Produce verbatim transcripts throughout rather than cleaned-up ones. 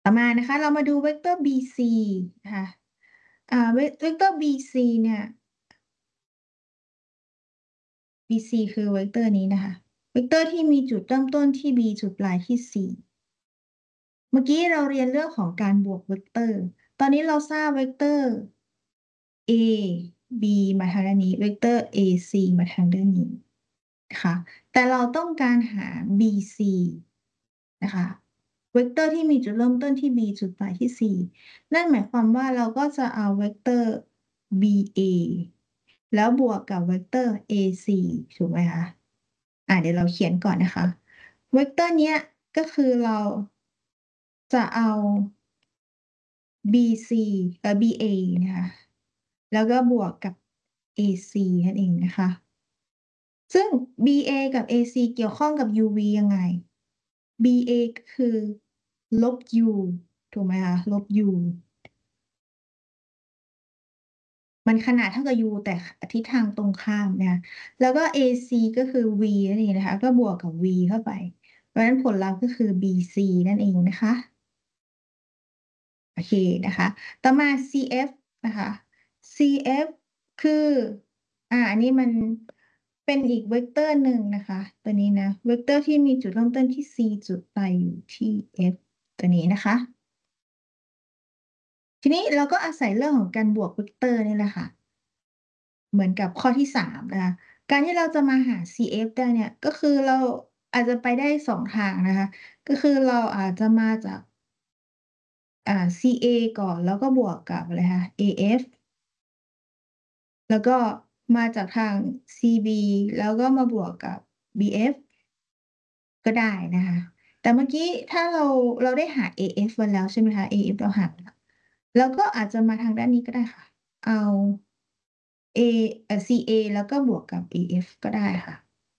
ต่อมานะคะเรามาดูเวกเตอร์ บี ซี นะคะอ่าเวเวกเตอร์ บี ซี เนี่ย บี ซี คือเวกเตอร์นี้นะคะเวกเตอร์ที่มีจุดเริ่มต้นที่ b จุดปลายที่ c เมื่อกี้เราเรียนเรื่องของการบวกเวกเตอร์ ตอนนี้เราทราบเวกเตอร์ a b มาทางด้านนี้เวกเตอร์ a c มาทางด้านนี้นะคะแต่เราต้องการหา b c นะคะเวกเตอร์ที่มีจุดเริ่มต้นที่ b จุดปลายที่ c นั่นหมายความว่าเราก็จะเอาเวกเตอร์ b a แล้วบวกกับเวกเตอร์ a c ถูกไหมคะอ่าเดี๋ยวเราเขียนก่อนนะคะเวกเตอร์เนี้ยก็คือเราจะเอา บี ซี เอ่อ บี เอ นะคะแล้วก็บวกกับ เอ ซี นั่นเองนะคะ ซึ่ง บี เอ กับ เอ ซี เกี่ยวข้องกับ ยู วี ยังไง บี เอ ก็คือลบ U ถูกไหมคะลบ U มันขนาดเท่ากับ U แต่ทิศทางตรงข้ามนะคะแล้วก็ เอ ซี ก็คือ V นั่นเองนะคะก็บวกกับ V เข้าไป เพราะฉะนั้นผลลัพธ์ก็คือ บี ซี นั่นเองนะคะ โอเคนะคะ ต่อมา ซี เอฟ นะคะ ซี เอฟ คืออ่าอันนี้มันเป็นอีกเวกเตอร์หนึ่งนะคะ ตัวนี้นะ เวกเตอร์ที่มีจุดเริ่มต้นที่ c จุดปลายอยู่ที่ f ตัวนี้นะคะ ทีนี้เราก็อาศัยเรื่องของการบวกเวกเตอร์นี่แหละค่ะ เหมือนกับข้อที่สามนะคะการที่เราจะมาหา ซี เอฟ ได้เนี่ย ก็คือเราอาจจะไปได้สองทางนะคะ ก็คือเราอาจจะมาจากอ่า ซี เอ ก่อนแล้วก็บวกกับอะไรคะ เอ เอฟ แล้วก็มาจากทาง ซี บี แล้วก็มาบวกกับ บี เอฟ ก็ได้นะคะ แต่เมื่อกี้ถ้าเราเราได้หา เอ เอฟ ไว้แล้วใช่ไหมคะ เอ เอฟ เราหามาแล้วเราก็อาจจะมาทางด้านนี้ก็ได้ค่ะ เอา A เอ่อ ซี เอ แล้วก็บวกกับ เอ เอฟ ก็ได้ค่ะ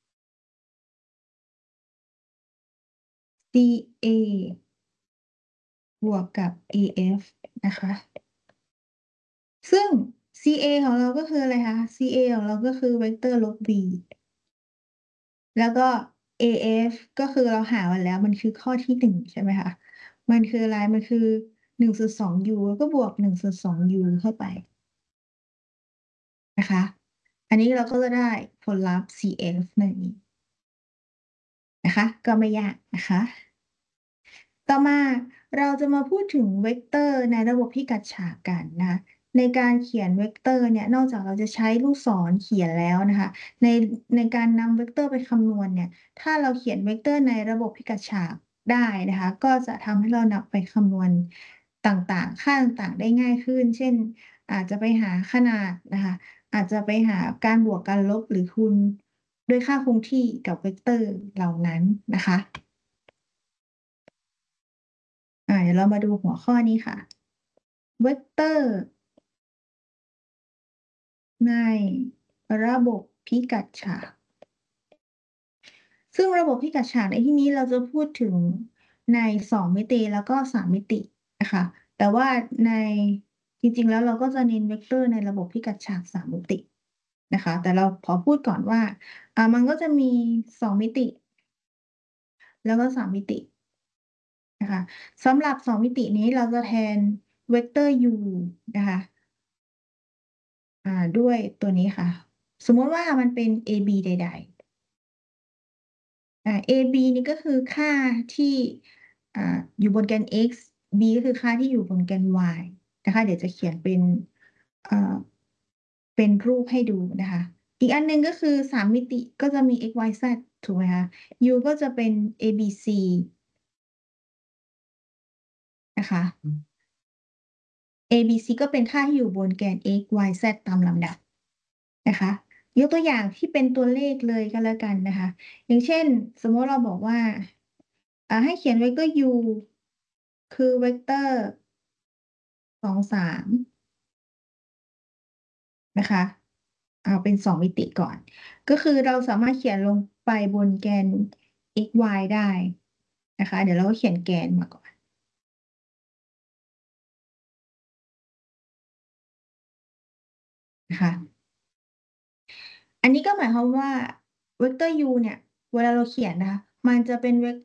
ซี เอ บวกกับ เอ เอฟ นะคะ ซึ่ง ซี เอ ของเราก็คืออะไรคะ ซี เอ ของเราก็คือเวกเตอร์ลบ b แล้วก็ เอ เอฟ ก็คือเราหามาแล้วมันคือข้อที่หนึ่งใช่ไหมคะมันคืออะไรมันคือหนึ่งส่วนสอง u แล้วก็บวกหนึ่งส่วนสอง u เข้าไปนะคะอันนี้เราก็จะได้ผลลัพธ์ ซี เอฟ นั่นเองนะคะก็ไม่ยากนะคะต่อมาเราจะมาพูดถึงเวกเตอร์ในระบบพิกัดฉากกันนะคะในการเขียนเวกเตอร์เนี่ยนอกจากเราจะใช้ลูกศรเขียนแล้วนะคะในในการนำเวกเตอร์ไปคำนวณเนี่ยถ้าเราเขียนเวกเตอร์ในระบบพิกัดฉากได้นะคะก็จะทำให้เรานำไปคำนวณต่างๆค่าต่างๆได้ง่ายขึ้นเช่นอาจจะไปหาขนาดนะคะอาจจะไปหาการบวกการลบหรือคูณด้วยค่าคงที่กับเวกเตอร์เหล่านั้นนะคะ อ่าเดี๋ยวเรามาดูหัวข้อนี้ค่ะเวกเตอร์ในระบบพิกัดฉากซึ่งระบบพิกัดฉากในที่นี้เราจะพูดถึงในสองมิติแล้วก็สามมิตินะคะแต่ว่าในจริงๆแล้วเราก็จะเน้นเวกเตอร์ในระบบพิกัดฉากสามมิตินะคะแต่เราขอพูดก่อนว่าอ่ามันก็จะมีสองมิติแล้วก็สามมิตินะคะสำหรับสองมิตินี้เราจะแทนเวกเตอร์ u นะคะ อ่าด้วยตัวนี้ค่ะสมมติว่ามันเป็น เอ บี ใดๆอ่า เอ บี นี่ก็คือค่าที่อ่าอยู่บนแกน x b ก็คือค่าที่อยู่บนแกน y นะคะเดี๋ยวจะเขียนเป็นเอ่อเป็นรูปให้ดูนะคะอีกอันหนึ่งก็คือสามมิติก็จะมี x y z ถูกไหมคะ u ก็จะเป็น a b c นะคะ a b c ก็เป็นค่าที่อยู่บนแกน x y z ตามลำดับ นะคะยกตัวอย่างที่เป็นตัวเลขเลยก็แล้วกันนะคะอย่างเช่นสมมติเราบอกว่าอ่าให้เขียนเวกเตอร์ u คือเวกเตอร์สองสามนะคะเอาเป็นสองมิติก่อนก็คือเราสามารถเขียนลงไปบนแกน x y ได้นะคะเดี๋ยวเราก็เขียนแกนมาก่อนนะคะอันนี้ก็หมายความว่าเวกเตอร์ u เนี่ยเวลาเราเขียนนะคะมันจะเป็นเวก